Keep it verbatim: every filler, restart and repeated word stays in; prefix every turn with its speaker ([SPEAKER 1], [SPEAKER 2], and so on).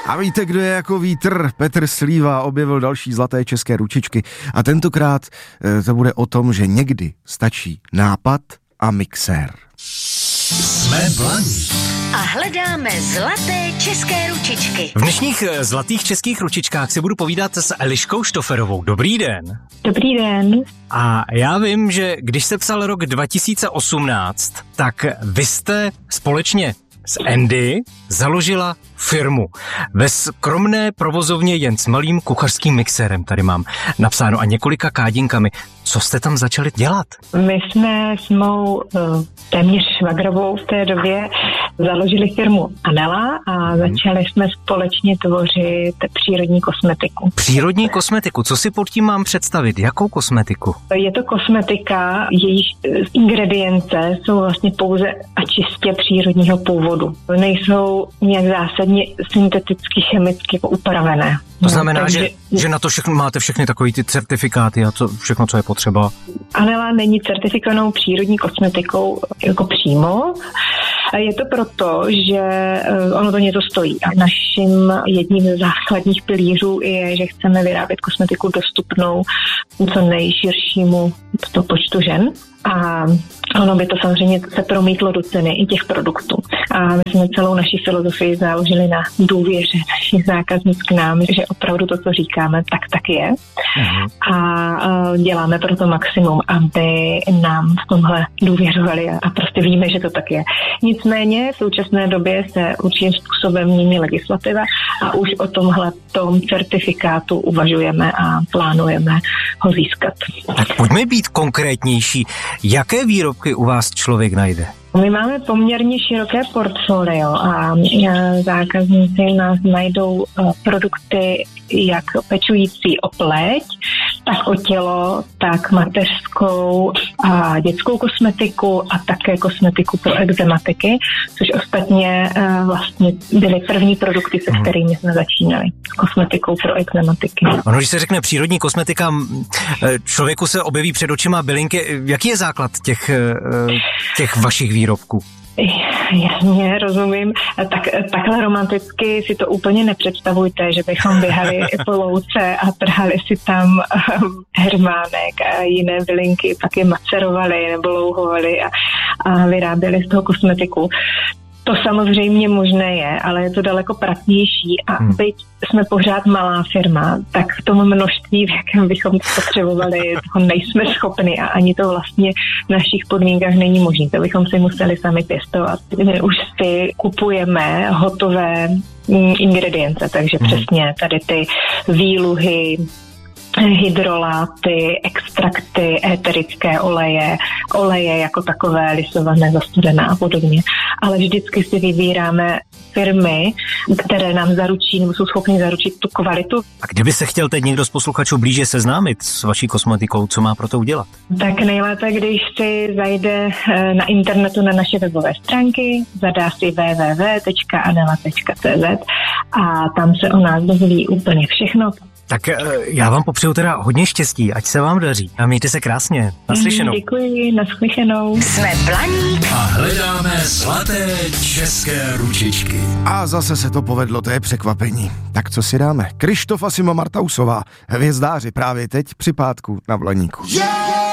[SPEAKER 1] A víte, kdo je jako vítr? Petr Slíva objevil další zlaté české ručičky a tentokrát to bude o tom, že někdy stačí nápad a mixér.
[SPEAKER 2] Jsme blaní
[SPEAKER 3] a hledáme zlaté české ručičky.
[SPEAKER 4] V dnešních zlatých českých ručičkách si budu povídat s Eliškou Štoferovou. Dobrý den.
[SPEAKER 5] Dobrý den.
[SPEAKER 4] A já vím, že když se psal rok dva tisíce osmnáct, tak vy jste společně s Andy založila firmu ve skromné provozovně jen s malým kuchařským mixérem, tady mám napsáno, a několika kádinkami. Co jste tam začali dělat?
[SPEAKER 5] My jsme s mou uh, téměř švagrovou v té době založili firmu Anela a začali jsme společně tvořit přírodní kosmetiku.
[SPEAKER 4] Přírodní kosmetiku, co si pod tím mám představit? Jakou kosmetiku?
[SPEAKER 5] Je to kosmetika, jejíž ingredience jsou vlastně pouze a čistě přírodního původu. Nejsou nějak zásadně synteticky, chemicky upravené.
[SPEAKER 4] To znamená,
[SPEAKER 5] no, takže,
[SPEAKER 4] že, že na to všechno máte všechny takové ty certifikáty a to všechno, co je potřeba?
[SPEAKER 5] Anela není certifikovanou přírodní kosmetikou jako přímo. Je to proto, že ono to něco stojí. A naším jedním z základních pilířů je, že chceme vyrábět kosmetiku dostupnou co nejširšímu to počtu žen. A ono by to samozřejmě se promítlo do ceny i těch produktů. A my jsme celou naši filozofii založili na důvěře našich zákazníků k nám, že opravdu to, co říkáme, tak tak je. Mhm. A děláme pro to maximum, aby nám v tomhle důvěřovali a prostě víme, že to tak je. Nicméně v současné době se určitým způsobem mění legislativa a už o tomhle tom certifikátu uvažujeme a plánujeme ho získat.
[SPEAKER 4] Tak pojďme být konkrétnější. Jaké výrobky u vás člověk najde?
[SPEAKER 5] My máme poměrně široké portfolio a zákazníci nás najdou produkty jak pečující o pleť, tak o tělo, tak mateřskou a dětskou kosmetiku a také kosmetiku pro ekzematiky, což ostatně vlastně byly první produkty, se kterými jsme začínali. Kosmetikou pro ekzematiky.
[SPEAKER 4] Ono, když se řekne přírodní kosmetika, člověku se objeví před očima bylinky. Jaký je základ těch, těch vašich výrobků?
[SPEAKER 5] Jasně, rozumím. Tak, takhle romanticky si to úplně nepředstavujte, že bychom běhali po louce a trhali si tam hermánek a jiné bylinky, pak je macerovali nebo louhovali a, a vyráběli z toho kosmetiku. To samozřejmě možné je, ale je to daleko praktičtější a hmm. byť jsme pořád malá firma, tak v tom množství, v jakém bychom potřebovali, toho nejsme schopni a ani to vlastně v našich podmínkách není možné. To bychom si museli sami pěstovat. My už si kupujeme hotové ingredience, takže hmm. přesně tady ty výluhy, hydroláty, extrakty, éterické oleje, oleje jako takové, lisované, zastudené a podobně. Ale vždycky si vybíráme firmy, které nám zaručí nebo jsou schopny zaručit tu kvalitu.
[SPEAKER 4] A kdyby se chtěl teď někdo z posluchačů blíže seznámit s vaší kosmetikou, co má pro to udělat?
[SPEAKER 5] Tak nejlépe, když si zajde na internetu na naše webové stránky, zadá si w w w tečka anela tečka c z a tam se o nás dozví úplně všechno.
[SPEAKER 4] Tak já vám popřeju teda hodně štěstí, ať se vám daří. A mějte se krásně. Naslyšenou.
[SPEAKER 5] Děkuji, naslyšenou.
[SPEAKER 3] Jsme Blaník
[SPEAKER 2] a hledáme zlaté české ručičky.
[SPEAKER 1] A zase se to povedlo, to je překvapení. Tak co si dáme? Krištof a Sima Martausová, hvězdáři právě teď při pátku na Blaníku. Yeah!